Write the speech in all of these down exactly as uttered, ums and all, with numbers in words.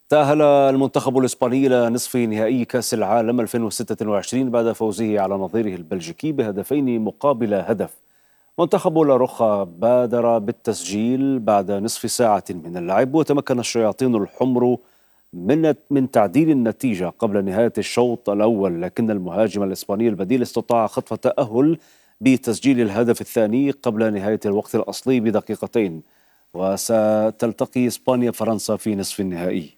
تأهل المنتخب الإسباني إلى نصف نهائي كأس العالم ألفين وستة وعشرين بعد فوزه على نظيره البلجيكي بهدفين مقابل هدف. منتخب لاروخا بادر بالتسجيل بعد نصف ساعة من اللعب، وتمكن الشياطين الحمر من من تعديل النتيجة قبل نهاية الشوط الأول، لكن المهاجم الإسباني البديل استطاع خطف التأهل بتسجيل الهدف الثاني قبل نهاية الوقت الأصلي بدقيقتين. وستلتقي إسبانيا فرنسا في نصف النهائي.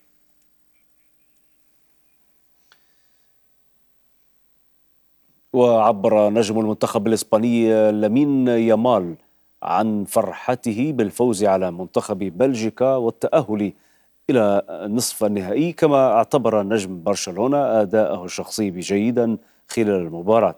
وعبر نجم المنتخب الإسباني لامين يامال عن فرحته بالفوز على منتخب بلجيكا والتأهل إلى نصف النهائي، كما اعتبر نجم برشلونة أداءه الشخصي بجيدا خلال المباراة.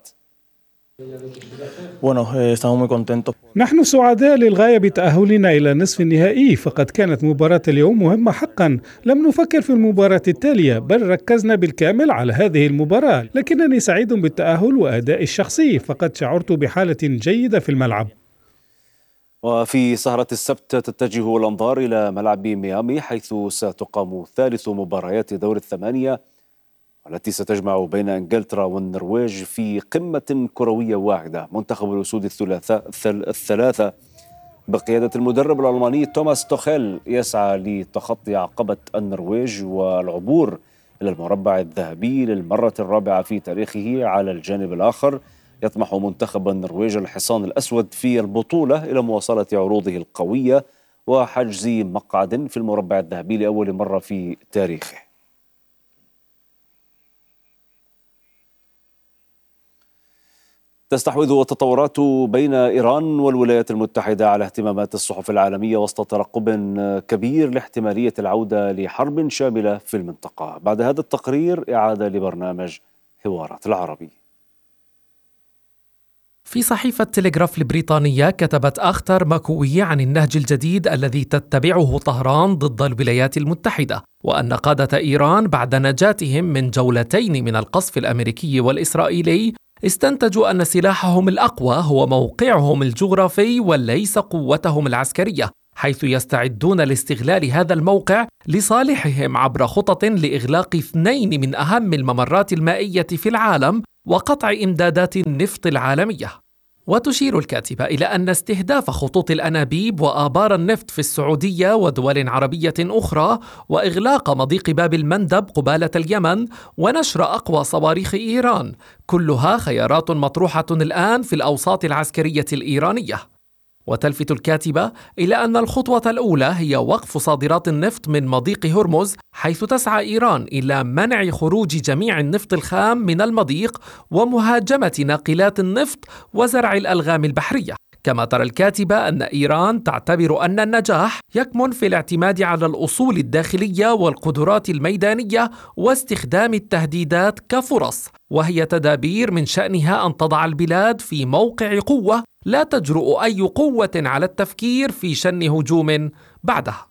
نحن سعداء للغاية بتأهلنا إلى نصف النهائي، فقد كانت مباراة اليوم مهمة حقا. لم نفكر في المباراة التالية، بل ركزنا بالكامل على هذه المباراة. لكنني سعيد بالتأهل وأدائي الشخصي، فقد شعرت بحالة جيدة في الملعب. وفي سهرة السبت تتجه الأنظار إلى ملعب ميامي، حيث ستقام ثالث مباريات دور الثمانية والتي ستجمع بين إنجلترا والنرويج في قمة كروية واحدة. منتخب الأسود الثلاثة بقيادة المدرب الألماني توماس توخيل يسعى لتخطي عقبة النرويج والعبور إلى المربع الذهبي للمرة الرابعة في تاريخه. على الجانب الآخر يطمح منتخب النرويج الحصان الأسود في البطولة إلى مواصلة عروضه القوية وحجز مقعد في المربع الذهبي لأول مرة في تاريخه. تستحوذ التطورات بين إيران والولايات المتحدة على اهتمامات الصحف العالمية وسط ترقب كبير لاحتمالية العودة لحرب شاملة في المنطقة. بعد هذا التقرير إعادة لبرنامج حوارات العربي. في صحيفة تلغراف البريطانية كتبت أختر ماكوي عن النهج الجديد الذي تتبعه طهران ضد الولايات المتحدة، وأن قادة إيران بعد نجاتهم من جولتين من القصف الأمريكي والإسرائيلي استنتجوا أن سلاحهم الأقوى هو موقعهم الجغرافي وليس قوتهم العسكرية، حيث يستعدون لاستغلال هذا الموقع لصالحهم عبر خطط لإغلاق اثنين من أهم الممرات المائية في العالم وقطع إمدادات النفط العالمية. وتشير الكاتبة إلى أن استهداف خطوط الأنابيب وآبار النفط في السعودية ودول عربية أخرى، وإغلاق مضيق باب المندب قبالة اليمن، ونشر أقوى صواريخ إيران، كلها خيارات مطروحة الآن في الأوساط العسكرية الإيرانية. وتلفت الكاتبة إلى أن الخطوة الأولى هي وقف صادرات النفط من مضيق هرمز، حيث تسعى إيران إلى منع خروج جميع النفط الخام من المضيق ومهاجمة ناقلات النفط وزرع الألغام البحرية. كما ترى الكاتبة أن إيران تعتبر أن النجاح يكمن في الاعتماد على الأصول الداخلية والقدرات الميدانية واستخدام التهديدات كفرص، وهي تدابير من شأنها أن تضع البلاد في موقع قوة لا تجرؤ أي قوة على التفكير في شن هجوم بعدها.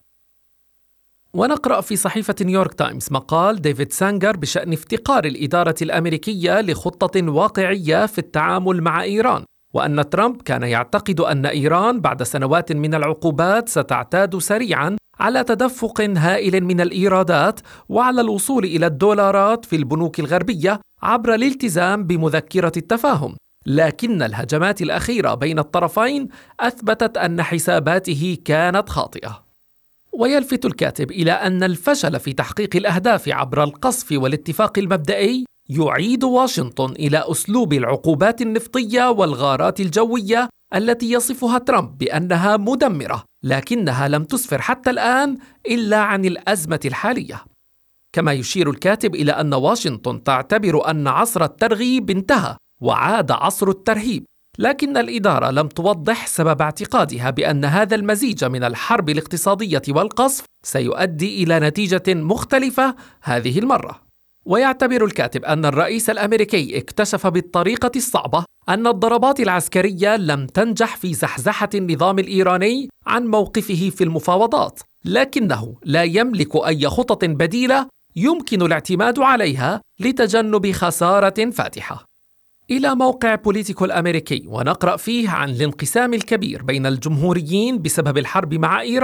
ونقرأ في صحيفة نيويورك تايمز مقال ديفيد سانجر بشأن افتقار الإدارة الأمريكية لخطة واقعية في التعامل مع إيران، وأن ترامب كان يعتقد أن إيران بعد سنوات من العقوبات ستعتاد سريعاً على تدفق هائل من الإيرادات وعلى الوصول إلى الدولارات في البنوك الغربية عبر الالتزام بمذكرة التفاهم. لكن الهجمات الأخيرة بين الطرفين أثبتت أن حساباته كانت خاطئة. ويلفت الكاتب إلى أن الفشل في تحقيق الأهداف عبر القصف والاتفاق المبدئي يعيد واشنطن إلى أسلوب العقوبات النفطية والغارات الجوية التي يصفها ترامب بأنها مدمرة، لكنها لم تسفر حتى الآن إلا عن الأزمة الحالية. كما يشير الكاتب إلى أن واشنطن تعتبر أن عصر الترغيب انتهى وعاد عصر الترهيب، لكن الإدارة لم توضح سبب اعتقادها بأن هذا المزيج من الحرب الاقتصادية والقصف سيؤدي إلى نتيجة مختلفة هذه المرة. ويعتبر الكاتب أن الرئيس الأمريكي اكتشف بالطريقة الصعبة أن الضربات العسكرية لم تنجح في زحزحة النظام الإيراني عن موقفه في المفاوضات، لكنه لا يملك أي خطط بديلة يمكن الاعتماد عليها لتجنب خسارة فاتحة. إلى موقع بوليتيكو الأمريكي، ونقرأ فيه عن الانقسام الكبير بين الجمهوريين بسبب الحرب مع إيران،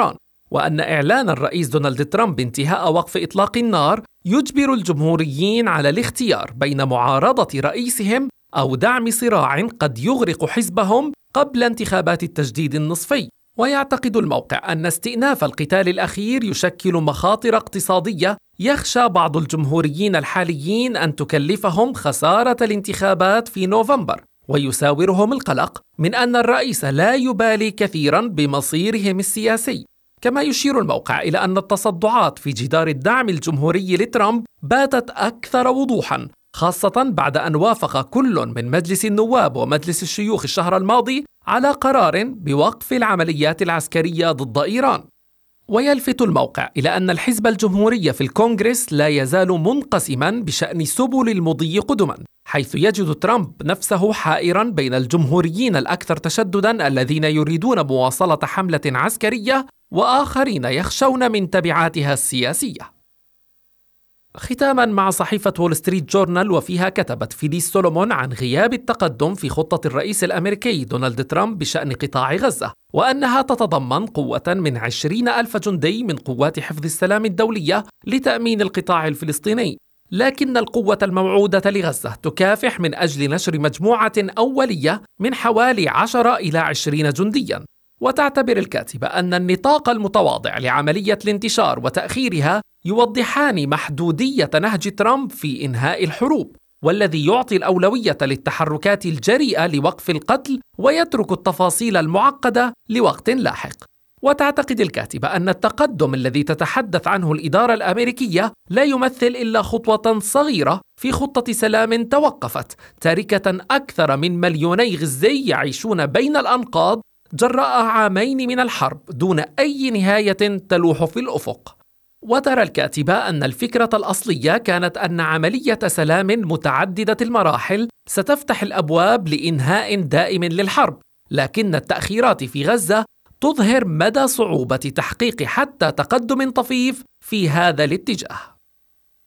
وأن إعلان الرئيس دونالد ترامب بانتهاء وقف إطلاق النار يجبر الجمهوريين على الاختيار بين معارضة رئيسهم أو دعم صراع قد يغرق حزبهم قبل انتخابات التجديد النصفي. ويعتقد الموقع أن استئناف القتال الأخير يشكل مخاطر اقتصادية يخشى بعض الجمهوريين الحاليين أن تكلفهم خسارة الانتخابات في نوفمبر، ويساورهم القلق من أن الرئيس لا يبالي كثيرا بمصيرهم السياسي. كما يشير الموقع إلى أن التصدعات في جدار الدعم الجمهوري لترامب باتت أكثر وضوحا، خاصة بعد أن وافق كل من مجلس النواب ومجلس الشيوخ الشهر الماضي على قرار بوقف العمليات العسكرية ضد إيران. ويلفت الموقع إلى أن الحزب الجمهوري في الكونغرس لا يزال منقسما بشأن سبل المضي قدما، حيث يجد ترامب نفسه حائرا بين الجمهوريين الأكثر تشددا الذين يريدون مواصلة حملة عسكرية وآخرين يخشون من تبعاتها السياسية. ختاما مع صحيفة وول ستريت جورنال، وفيها كتبت فيليس سولومون عن غياب التقدم في خطة الرئيس الأمريكي دونالد ترامب بشأن قطاع غزة، وأنها تتضمن قوة من عشرين ألف جندي من قوات حفظ السلام الدولية لتأمين القطاع الفلسطيني، لكن القوة الموعودة لغزة تكافح من أجل نشر مجموعة أولية من حوالي عشرة إلى عشرين جنديا. وتعتبر الكاتبة أن النطاق المتواضع لعملية الانتشار وتأخيرها يوضحان محدودية نهج ترامب في إنهاء الحروب، والذي يعطي الأولوية للتحركات الجريئة لوقف القتل ويترك التفاصيل المعقدة لوقت لاحق. وتعتقد الكاتبة أن التقدم الذي تتحدث عنه الإدارة الأمريكية لا يمثل إلا خطوة صغيرة في خطة سلام توقفت، تاركة أكثر من مليوني غزي يعيشون بين الأنقاض جراء عامين من الحرب دون أي نهاية تلوح في الأفق. وترى الكاتبة أن الفكرة الأصلية كانت أن عملية سلام متعددة المراحل ستفتح الأبواب لإنهاء دائم للحرب، لكن التأخيرات في غزة تظهر مدى صعوبة تحقيق حتى تقدم طفيف في هذا الاتجاه.